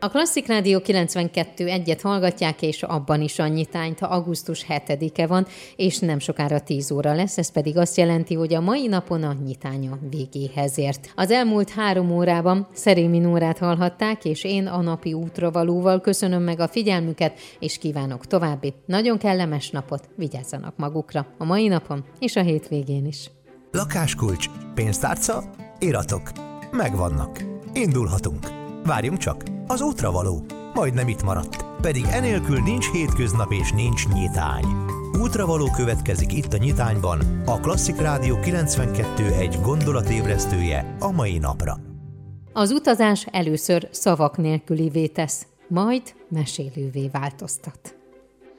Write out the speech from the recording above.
A Klasszik Rádió 92.1-et hallgatják, és abban is a nyitányt. Augusztus 7-e van, és nem sokára 10 óra lesz, ez pedig azt jelenti, hogy a mai napon a nyitánya végéhez ért. Az elmúlt 3 órában Szerémi Nórát hallhatták, és én a napi útravalóval köszönöm meg a figyelmüket, és kívánok további nagyon kellemes napot, vigyázzanak magukra a mai napon és a hétvégén is. Lakáskulcs, pénztárca, iratok. Megvannak. Indulhatunk. Várjunk csak, az útravaló. Majdnem itt maradt. Pedig enélkül nincs hétköznap és nincs nyitány. Útravaló következik itt a nyitányban, a Klasszik Rádió 92.1 gondolatébresztője a mai napra. Az utazás először szavak nélkülivé tesz, majd mesélővé változtat.